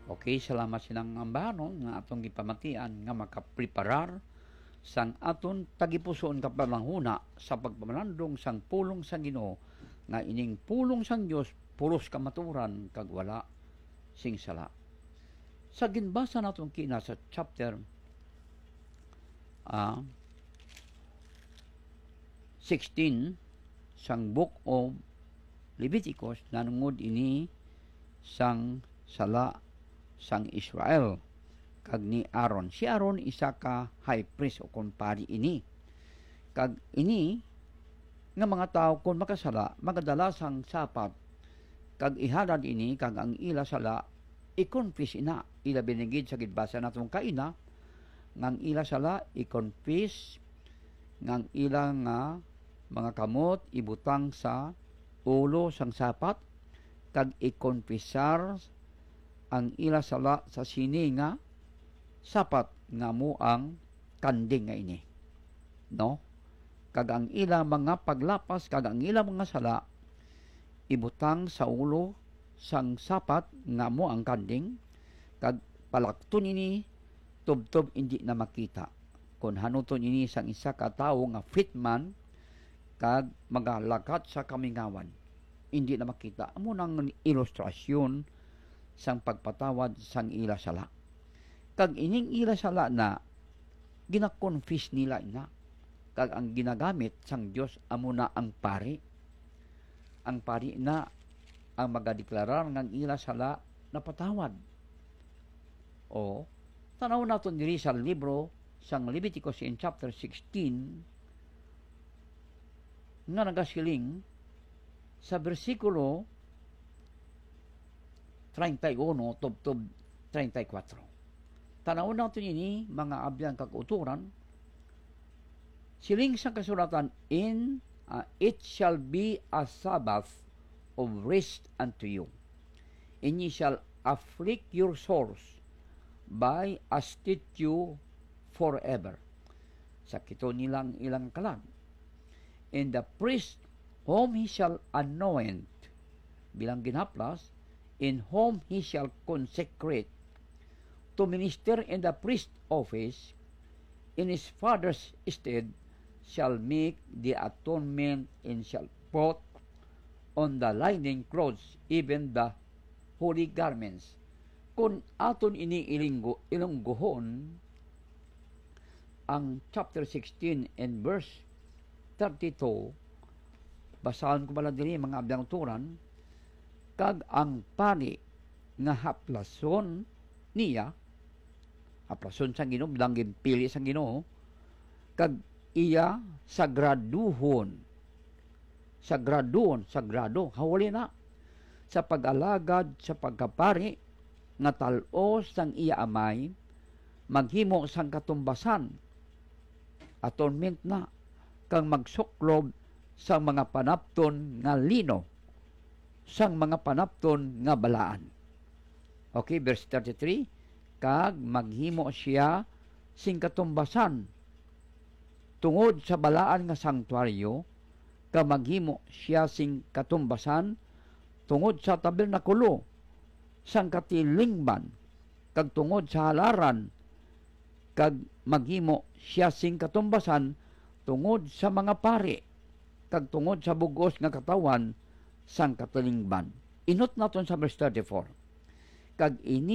Okay, salamat sinang ambanon nga atong gipamatian nga makapreparar sang aton tagipuson kapalanghuna sa pagpamalandong sang pulong sang Ginoo nga ining pulong sang Dios pulos kamaturan kag wala sing sala. Sa ginbasa naton kina sa chapter 16 sang book of Leviticus, nanungod ini sang sala sang Israel kag ni Aaron. Si Aaron isa ka high priest o kumpari ini. Kag ini nga mga tao kung makasala magadala sang sapat kag ihalad ini kag ang ila sala i-confess ina. Ila binigid sa gidbasa natong kaina ngang ila sala i-confess ngang ila nga mga kamot ibutang sa ulo sang sapat kag i-confessar ang ila sala sa sini nga sapat nga mo ang kanding nga ini. No? Kag ang ila mga paglapas kag ang ila mga sala ibutang sa ulo sang sapat nga mo ang kanding kag palakton ini tubtob hindi na makita. Kung hanuton ini sang isa ka tawo nga fit man kag magalakat sa kamingawan hindi na makita. Amo nang ilustrasyon sang pagpatawad sang ila sala. Kag ining ila sala na gina-confess nila ina. Kag ang ginagamit sang Dios amo na ang pari. Ang pari na ang magadeklarar ng ila sala na patawad. O tanaw naton diri sa libro sang Leviticus in chapter 16 nga nagasiling sa bersikulo 31 tubtob 34. Tanaw natin ini mga abyan kakuturan siling sa kasulatan it shall be a Sabbath of rest unto you, and ye shall afflict your souls by a statute forever. Sakito nilang ilang kalag. And the priest whom he shall anoint bilang ginhaplas, in whom he shall consecrate to minister in the priest office in his father's stead, shall make the atonement and shall put on the lining clothes, even the holy garments. Kung aton ini ilungguhon ang chapter 16 and verse 32, basahan ko pala diri mga abdang turan, kag ang pari nga haplason niya, haplason sang Ginoo, bilang pili sang Ginoo, kag iya sagrado, hawali na sa pag-alagad sa pagkapari nga talos sang iya amay, maghimo sang katumbasan, atonement na, kang magsuklob sa mga panapton nga lino, sang mga panapton nga balaan. Okay, verse 33, kag maghimo siya sing katumbasan tungod sa balaan nga sanktuaryo, kag maghimo siya sing katumbasan tungod sa tabernakulo sang katilingban, kag tungod sa halaran, kag maghimo siya sing katumbasan tungod sa mga pari, kag tungod sa bugos nga katawan sang katilingban. Inot naton sa verse 34, kag ini